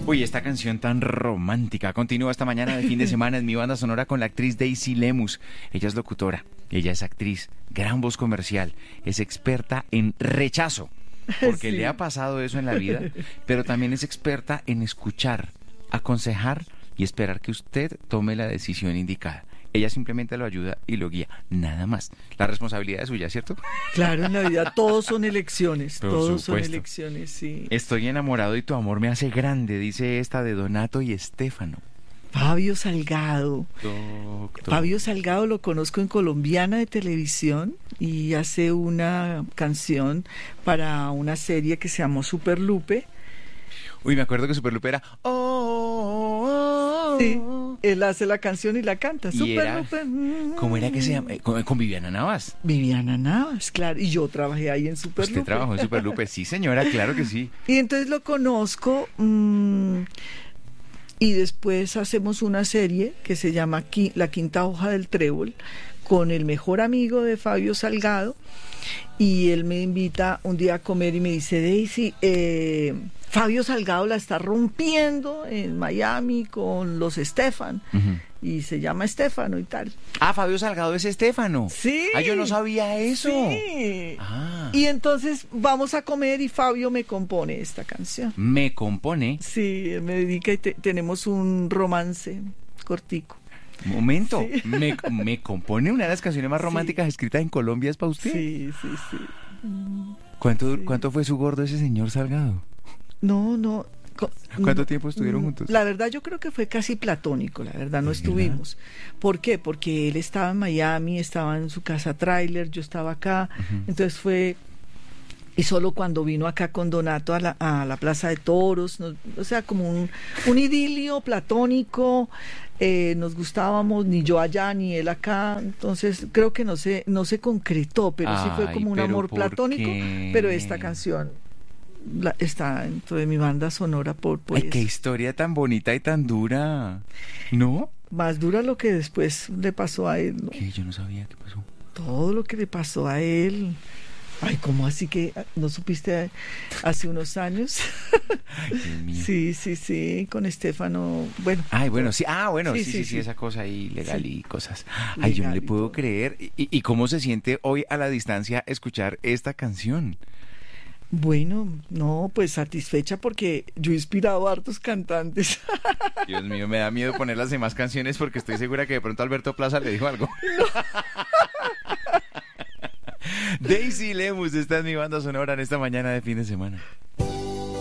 Uy, esta canción tan romántica continúa esta mañana de fin de semana en mi banda sonora con la actriz Daisy Lemus. Ella es locutora, ella es actriz, gran voz comercial, es experta en rechazo, porque Sí. le ha pasado eso en la vida, pero también es experta en escuchar, aconsejar y esperar que usted tome la decisión indicada. Ella simplemente lo ayuda y lo guía, nada más. La responsabilidad es suya, ¿cierto? Claro, en la vida todos son elecciones, Por todos son supuesto. elecciones, sí. Estoy enamorado y tu amor me hace grande, dice esta de Donato y Estefano. Fabio Salgado. Doctor. Fabio Salgado lo conozco en Colombiana de Televisión y hace una canción para una serie que se llamó Super Lupe. Uy, me acuerdo que Superlupe era... Sí, él hace la canción y la canta. Y Super era- Lupe. ¿Cómo era que se llama? Con Viviana Navas. Viviana Navas, claro. Y yo trabajé ahí en Super Usted Lupe. trabajó en Superlupe. Sí, señora, claro que sí. Y entonces lo conozco y después hacemos una serie que se llama La Quinta Hoja del Trébol con el mejor amigo de Fabio Salgado y él me invita un día a comer y me dice, Daisy, Fabio Salgado la está rompiendo en Miami con los Estefan Ujú. y se llama Estefano y tal. Ah, Fabio Salgado es Estefano. Sí. Ah, yo no sabía eso. Sí. Ah. Y entonces vamos a comer y Fabio me compone esta canción. Me compone. Sí, él me dedica y tenemos un romance cortico. Momento. Sí. Me compone una de las canciones más románticas escritas en Colombia, ¿es para usted? Sí, sí, sí. ¿Cuánto fue su gordo ese señor Salgado? No. ¿Cuánto tiempo estuvieron juntos? La verdad yo creo que fue casi platónico, la verdad, no ¿De estuvimos. ¿Por qué? Porque él estaba en Miami, estaba en su casa tráiler, yo estaba acá, entonces fue... Y solo cuando vino acá con Donato a la Plaza de Toros, o sea, como un idilio platónico, nos gustábamos, ni yo allá, ni él acá, entonces creo que no se concretó, pero sí fue Ay, como un ¿pero amor por platónico, qué? pero esta canción está dentro de mi banda sonora por Ay, qué eso. historia tan bonita y tan dura. ¿No? Más dura lo que después le pasó a él, ¿no? Que yo no sabía qué pasó. Todo lo que le pasó a él. Ay, ¿cómo así que no supiste hace unos años? Ay, Dios mío. Sí, con Estefano, bueno. Ay, bueno, sí. Ah, bueno, Sí, sí, esa cosa ahí legal Sí. y cosas. Ay, yo no Legal le y puedo todo. creer. ¿Y cómo se siente hoy a la distancia escuchar esta canción? Bueno, no, pues satisfecha porque yo he inspirado a hartos cantantes. Dios mío, me da miedo poner las demás canciones porque estoy segura que de pronto Alberto Plaza le dijo algo. Daisy Lemus está en mi banda sonora en esta mañana de fin de semana.